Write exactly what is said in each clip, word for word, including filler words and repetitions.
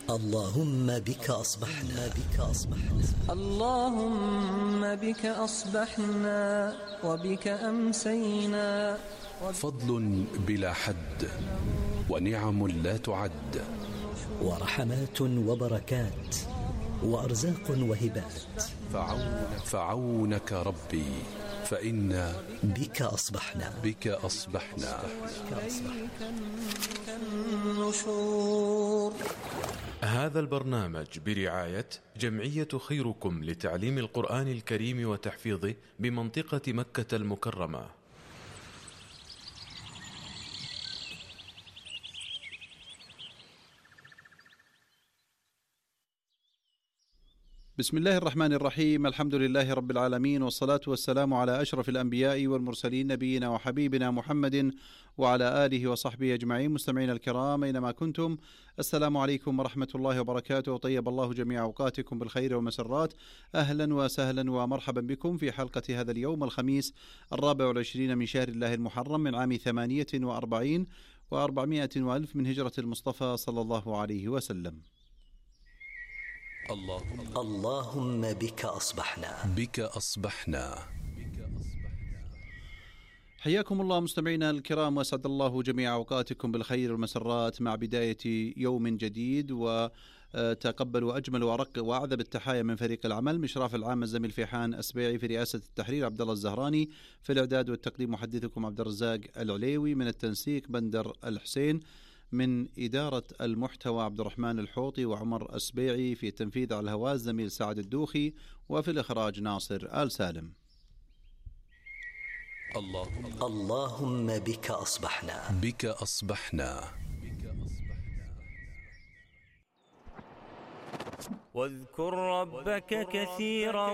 اللهم بك أصبحنا بك أصبحنا اللهم بك أصبحنا وبك أمسينا. فضل بلا حد ونعم لا تعد، ورحمات وبركات وأرزاق وهبات. فعونك, فعونك ربي فإنا بك أصبحنا بك أصبحنا النشور. هذا البرنامج برعاية جمعية خيركم لتعليم القرآن الكريم وتحفيظه بمنطقة مكة المكرمة. بسم الله الرحمن الرحيم. الحمد لله رب العالمين، والصلاة والسلام على أشرف الأنبياء والمرسلين، نبينا وحبيبنا محمد وعلى آله وصحبه أجمعين. مستمعين الكرام أينما كنتم، السلام عليكم ورحمة الله وبركاته، وطيب الله جميع أوقاتكم بالخير والمسرات. أهلا وسهلا ومرحبا بكم في حلقة هذا اليوم الخميس الرابع والعشرين من شهر الله المحرم من عام ثمانية وأربعين وأربعمائة وألف من هجرة المصطفى صلى الله عليه وسلم. اللهم, اللهم بك أصبحنا بك أصبحنا. حياكم الله مستمعينا الكرام، وأسعد الله جميع أوقاتكم بالخير والمسرات مع بداية يوم جديد، وتقبلوا أجمل وأرق وأعذب التحايا من فريق العمل. مشراف العام الزميل فيحان أسبيعي، في رئاسة التحرير عبد الله الزهراني، في الإعداد والتقديم محدثكم عبد الرزاق العليوي، من التنسيق بندر الحسين، من إدارة المحتوى عبد الرحمن الحوطي وعمر أسبيعي، في التنفيذ على الهواء الزميل سعد الدوخي، وفي الإخراج ناصر آل سالم. اللهم, اللهم بك أصبحنا بك أصبحنا. واذكر ربك كثيرا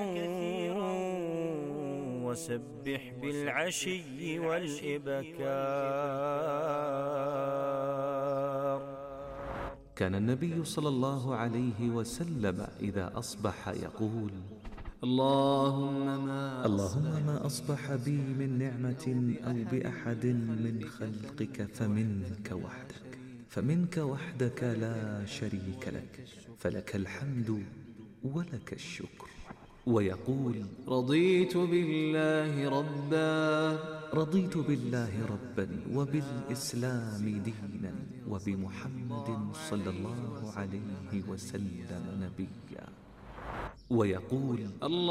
وسبح بالعشي والإبكار. كان النبي صلى الله عليه وسلم إذا أصبح يقول: اللهم ما, اللهم ما أصبح بي من نعمة أو بأحد من خلقك فمنك وحدك فمنك وحدك لا شريك لك، فلك الحمد ولك الشكر. ويقول: رضيت بالله ربا رضيت بالله ربا وبالإسلام دينا وبمحمد صلى الله عليه وسلم نبيا. ويقول: الله